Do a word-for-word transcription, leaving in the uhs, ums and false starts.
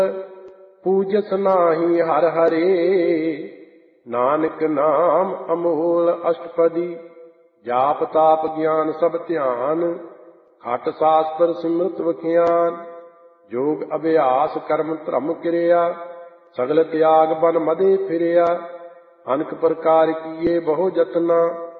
ਪੂਜਸ ਨਾਹੀ ਹਰ ਹਰੇ। ਨਾਨਕ ਨਾਮ ਅਮੋਲ ਅਸ਼ਟਪਦੀ। ਜਾਪ ਤਾਪ ਗਿਆਨ ਸਭ ਧਿਆਨ। ਖਟ ਸਾਸਤਰ ਸਿਮਰਤ ਵਖਿਆਨ। ਜੋਗ ਅਭਿਆਸ ਕਰਮ ਧਰਮ ਕਿਰਿਆ। ਸਗਲ ਤਿਆਗ ਬਨ ਮਦੇ ਫਿਰਿਆ। ਅਨਕ ਪ੍ਰਕਾਰ ਕੀਏ ਬਹੁ ਜਤਨਾ।